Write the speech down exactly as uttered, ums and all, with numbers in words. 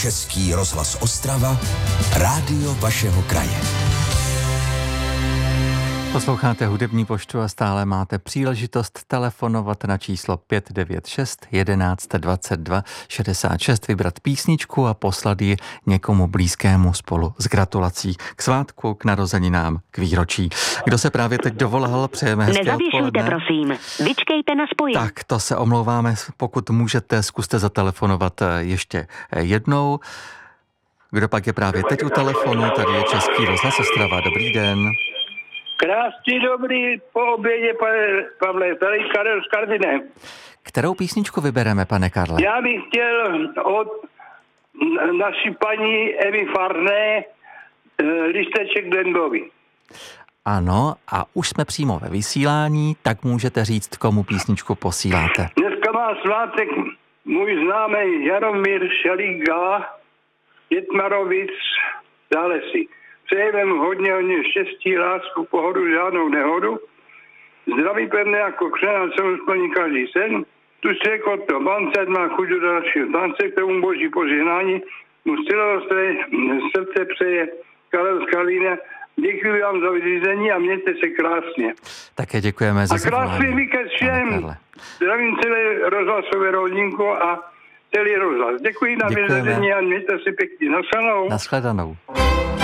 Český rozhlas Ostrava, rádio vašeho kraje. Posloucháte Hudební poštu a stále máte příležitost telefonovat na číslo pět devět šest jedenáct dvacet dva šedesát šest, vybrat písničku a poslat ji někomu blízkému spolu s gratulací k svátku, k narozeninám, k výročí. Kdo se právě teď dovolal, přejeme hezké Nezavěšujte, odpoledne. prosím. Vyčkejte na spojení. Tak, to se omlouváme, pokud můžete, zkuste zatelefonovat ještě jednou. Kdo pak je právě teď u telefonu, tady je Český rozhlas Ostrava. Dobrý den. Krásný dobrý po obědě, pane Pavle, tady Karel s Karvinem. Kterou písničku vybereme, pane Karle? Já bych chtěl od naší paní Evy Farné Lísteček Glendovi. Ano, a už jsme přímo ve vysílání, tak můžete říct, komu písničku posíláte. Dneska má svátek můj známý Jaromír Šeliga, Dětmarovic, Zálesy. Přejeme hodně, hodně štěstí, lásku, pohodu, žádnou nehodu. Zdraví pevné jako křena, co splní každý sen. Tu se jako to bance, má chuť do dalšího tance, k tomu boží požehnání. Mu z celého srdce přeje Karel z Karlína. Děkuji vám za vyřízení a mějte se krásně. Také děkujeme za a krásný víkend všem. Zdravím celé rozhlasové rodinku a celý rozhlas. Děkuji na vyřízení a mějte se pěkně. Naschledanou. Naschledanou.